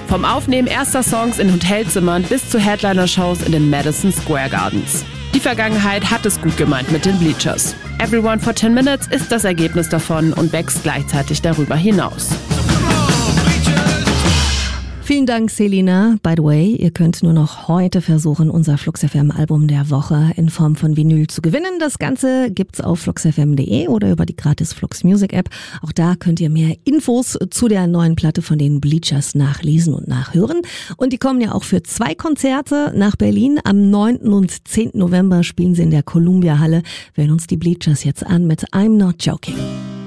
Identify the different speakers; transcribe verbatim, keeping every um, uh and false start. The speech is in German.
Speaker 1: Vom Aufnehmen erster Songs in Hotelzimmern bis zu Headliner-Shows in den Madison Square Gardens. Die Vergangenheit hat es gut gemeint mit den Bleachers. Everyone for ten minutes ist das Ergebnis davon und wächst gleichzeitig darüber hinaus.
Speaker 2: Vielen Dank, Selina. By the way, ihr könnt nur noch heute versuchen, unser Flux F M Album der Woche in Form von Vinyl zu gewinnen. Das Ganze gibt's auf flux f m punkt de oder über die gratis Flux Music App. Auch da könnt ihr mehr Infos zu der neuen Platte von den Bleachers nachlesen und nachhören. Und die kommen ja auch für zwei Konzerte nach Berlin. Am neunten und zehnten November spielen sie in der Columbia Halle. Wir hören uns die Bleachers jetzt an mit I'm Not Joking.